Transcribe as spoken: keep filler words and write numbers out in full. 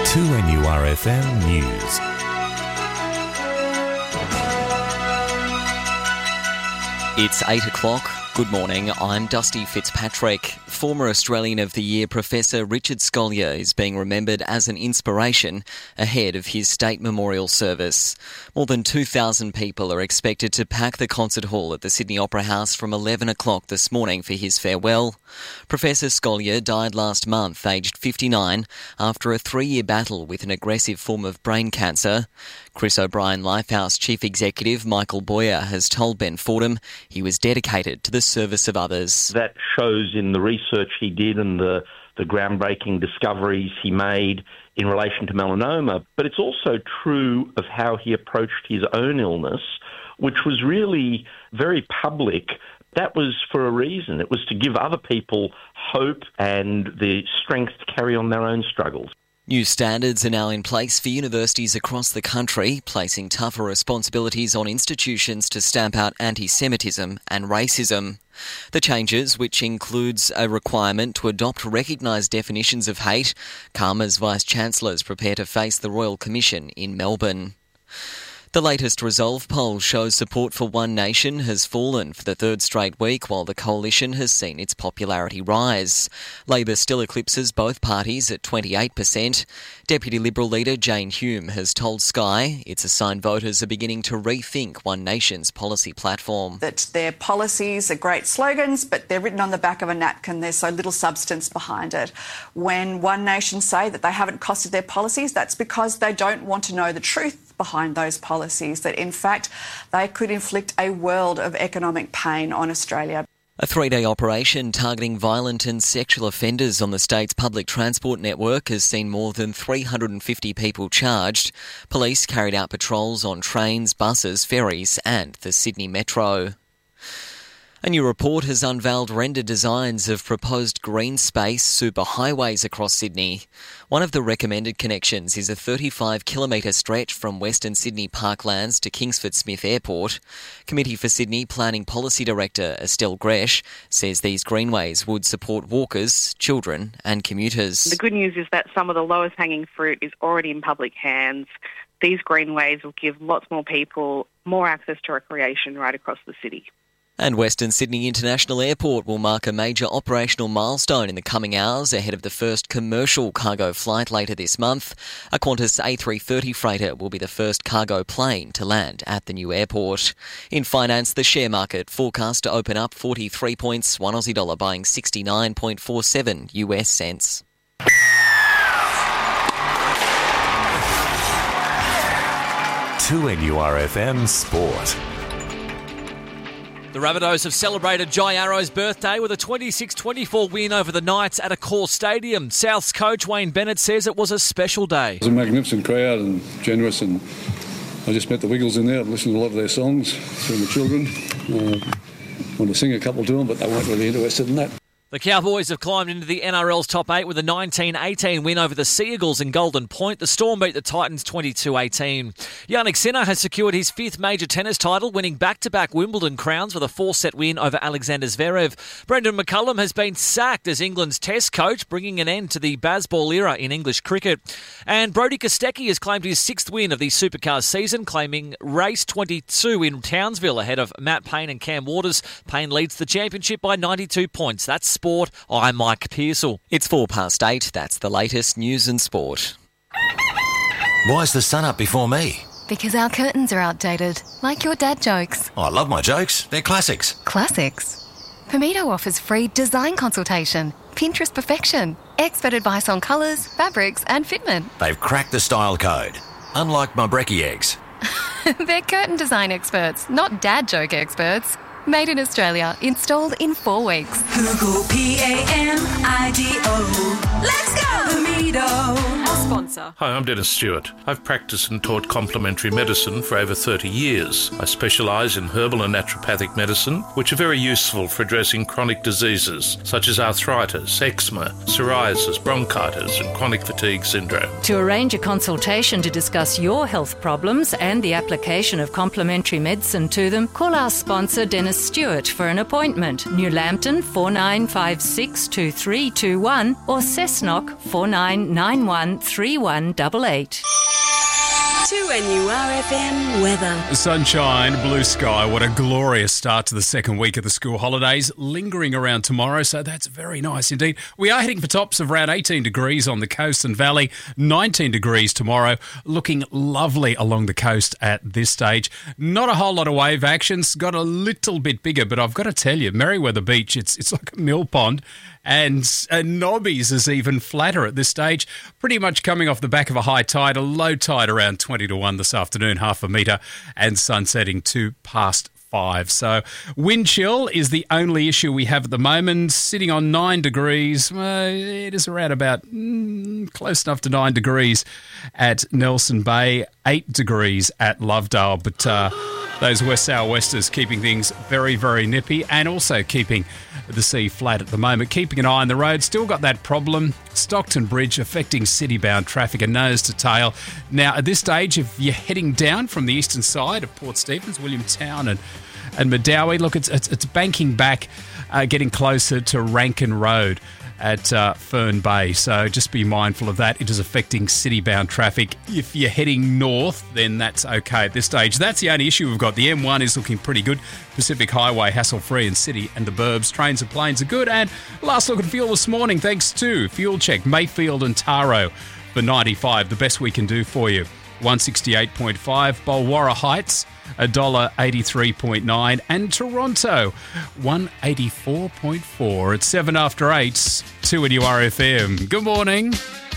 two N U R F M News. It's eight o'clock. Good morning, I'm Dusty Fitzpatrick. Former Australian of the Year Professor Richard Scolyer is being remembered as an inspiration ahead of his state memorial service. More than two thousand people are expected to pack the concert hall at the Sydney Opera House from eleven o'clock this morning for his farewell. Professor Scolyer died last month, aged fifty-nine, after a three-year battle with an aggressive form of brain cancer. Chris O'Brien Lifehouse Chief Executive Michael Boyer has told Ben Fordham he was dedicated to the service of others. That shows in the research he did and the, the groundbreaking discoveries he made in relation to melanoma, but it's also true of how he approached his own illness, which was really very public. That was for a reason. It was to give other people hope and the strength to carry on their own struggles. New standards are now in place for universities across the country, placing tougher responsibilities on institutions to stamp out anti-Semitism and racism. The changes, which includes a requirement to adopt recognised definitions of hate, come as Vice-Chancellors prepare to face the Royal Commission in Melbourne. The latest Resolve poll shows support for One Nation has fallen for the third straight week, while the coalition has seen its popularity rise. Labor still eclipses both parties at twenty-eight percent. Deputy Liberal leader Jane Hume has told Sky it's a sign voters are beginning to rethink One Nation's policy platform. That their policies are great slogans, but they're written on the back of a napkin. There's so little substance behind it. When One Nation say that they haven't costed their policies, that's because they don't want to know the truth behind those policies, that in fact they could inflict a world of economic pain on Australia. A three-day operation targeting violent and sexual offenders on the state's public transport network has seen more than three hundred fifty people charged. Police carried out patrols on trains, buses, ferries and the Sydney Metro. A new report has unveiled render designs of proposed green space superhighways across Sydney. One of the recommended connections is a thirty-five kilometre stretch from Western Sydney Parklands to Kingsford Smith Airport. Committee for Sydney Planning Policy Director Estelle Gresh says these greenways would support walkers, children and commuters. The good news is that some of the lowest hanging fruit is already in public hands. These greenways will give lots more people more access to recreation right across the city. And Western Sydney International Airport will mark a major operational milestone in the coming hours ahead of the first commercial cargo flight later this month. A Qantas A three thirty freighter will be the first cargo plane to land at the new airport. In finance, the share market forecast to open up forty-three points, one Aussie dollar buying sixty-nine point four seven U S cents. two N U R F M Sport. The Rabbitohs have celebrated Jai Arrow's birthday with a twenty-six twenty-four win over the Knights at Accor Stadium. South's coach Wayne Bennett says it was a special day. It was a magnificent crowd and generous, and I just met the Wiggles in there and listened to a lot of their songs through the children. Uh, wanted to sing a couple to them, but they weren't really interested in that. The Cowboys have climbed into the N R L's top eight with a nineteen eighteen win over the Sea Eagles in Golden Point. The Storm beat the Titans twenty-two eighteen. Jannik Sinner has secured his fifth major tennis title, winning back-to-back Wimbledon crowns with a four-set win over Alexander Zverev. Brendan McCullum has been sacked as England's Test coach, bringing an end to the Bazball era in English cricket. And Brodie Kostecki has claimed his sixth win of the Supercars season, claiming race twenty-two in Townsville ahead of Matt Payne and Cam Waters. Payne leads the championship by ninety-two points. That's Sport. I'm Mike Pearsall. It's four past eight. That's the latest news and sport. Why's the sun up before me? Because our curtains are outdated, like your dad jokes. Oh, I love my jokes. They're classics. Classics? Pomito offers free design consultation, Pinterest perfection, expert advice on colours, fabrics and fitment. They've cracked the style code, unlike my brekkie eggs. They're curtain design experts, not dad joke experts. Made in Australia, installed in four weeks. Google P A M I D O. Let's go! Pomito. Our sponsor. Hi, I'm Dennis Stewart. I've practiced and taught complementary medicine for over thirty years. I specialise in herbal and naturopathic medicine, which are very useful for addressing chronic diseases such as arthritis, eczema, psoriasis, bronchitis and chronic fatigue syndrome. To arrange a consultation to discuss your health problems and the application of complementary medicine to them, call our sponsor Dennis Stewart for an appointment. New Lambton four nine five six two three two one or Cessnock four nine nine one three one. one eight eight. two N U R F M weather. Sunshine, blue sky. What a glorious start to the second week of the school holidays. Lingering around tomorrow, so that's very nice indeed. We are heading for tops of around eighteen degrees on the coast and valley, nineteen degrees tomorrow. Looking lovely along the coast at this stage. Not a whole lot of wave actions. Got a little bit bigger, but I've got to tell you, Merriweather Beach, it's it's like a mill pond. And, and Nobby's is even flatter at this stage. Pretty much coming off the back of a high tide, a low tide around twenty to one this afternoon, half a metre, and sunsetting two past five. So wind chill is the only issue we have at the moment. Sitting on nine degrees. Uh, it is around about mm, close enough to nine degrees at Nelson Bay, eight degrees at Lovedale. But uh, those west sou'westers keeping things very, very nippy, and also keeping the sea flat at the moment. Keeping an eye on the road. Still got that problem. Stockton Bridge affecting city-bound traffic and nose to tail. Now, at this stage, if you're heading down from the eastern side of Port Stephens, Williamtown and, and Medowie, look, it's, it's, it's banking back, uh, getting closer to Rankin Road at uh, Fern Bay. So just be mindful of that. It is affecting city-bound traffic. If you're heading north, then that's okay at this stage. That's the only issue we've got. The M one is looking pretty good. Pacific Highway, hassle-free in city and the burbs. Trains and planes are good. And last look at fuel this morning, thanks to Fuel Check, Mayfield and Taro for ninety-five. The best we can do for you. one sixty-eight point five. Bulwarra Heights, one dollar eighty-three point nine, and Toronto, one eighty-four point four. It's seven after eight, two N U R F M. Good morning.